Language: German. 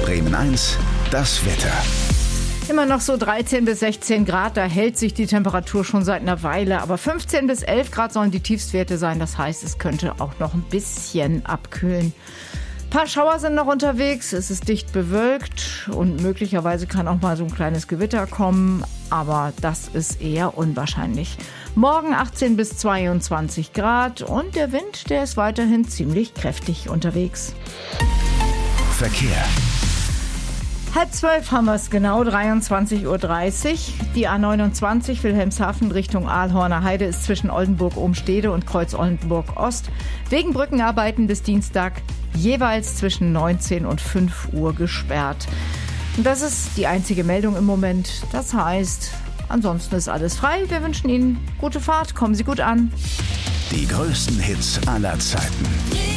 Bremen 1, das Wetter. Immer noch so 13 bis 16 Grad, da hält sich die Temperatur schon seit einer Weile. Aber 15 bis 11 Grad sollen die Tiefstwerte sein. Das heißt, es könnte auch noch ein bisschen abkühlen. Ein paar Schauer sind noch unterwegs, es ist dicht bewölkt und möglicherweise kann auch mal so ein kleines Gewitter kommen. Aber das ist eher unwahrscheinlich. Morgen 18 bis 22 Grad und der Wind, der ist weiterhin ziemlich kräftig unterwegs. Verkehr. 11:30 haben wir es genau, 23:30 Uhr. Die A29 Wilhelmshaven Richtung Aalhorner Heide ist zwischen Oldenburg-Ohnstede und Kreuz-Oldenburg-Ost wegen Brückenarbeiten bis Dienstag jeweils zwischen 19 und 5 Uhr gesperrt. Und das ist die einzige Meldung im Moment. Das heißt, ansonsten ist alles frei. Wir wünschen Ihnen gute Fahrt, kommen Sie gut an. Die größten Hits aller Zeiten.